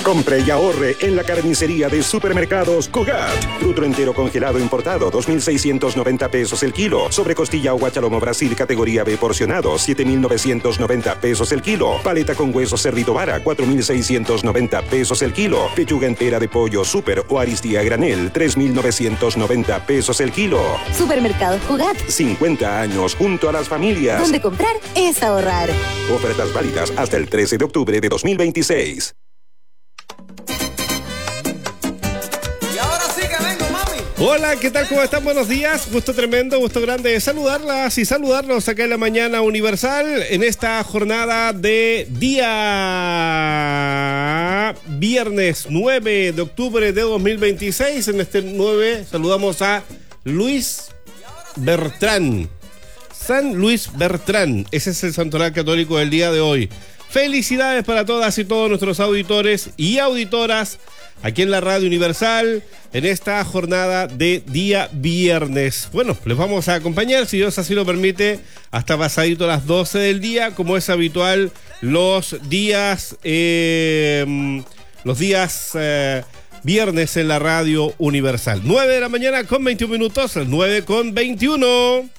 Compre y ahorre en la carnicería de Supermercados Cugat. Fruto entero congelado importado, 2.690 pesos el kilo. Sobrecostilla o guachalomo Brasil, categoría B porcionado, 7.990 pesos el kilo. Paleta con hueso cerdito vara, 4.690 pesos el kilo. Pechuga entera de pollo super o aristía granel, 3.990 pesos el kilo. Supermercados Cugat. 50 años junto a las familias. Donde comprar es ahorrar. Ofertas válidas hasta el 13 de octubre de 2026. Hola, ¿qué tal? ¿Cómo están? Buenos días. Gusto tremendo, gusto grande de saludarlas y saludarlos acá en la Mañana Universal en esta jornada de día viernes 9 de octubre de 2026. En este 9 saludamos a Luis Bertrán. San Luis Bertrán. Ese es el santoral católico del día de hoy. Felicidades para todas y todos nuestros auditores y auditoras aquí en la Radio Universal, en esta jornada de día viernes. Bueno, les vamos a acompañar, si Dios así lo permite, hasta pasadito a las 12 del día, como es habitual los días viernes en la Radio Universal. 9 de la mañana con 21 minutos, 9 con 21.